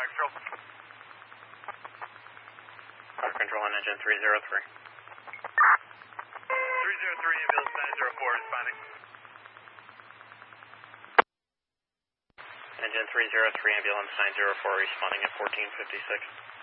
Control. Fire control on engine 303. 303, ambulance 904, responding. Engine 303, ambulance 904, responding at 1456.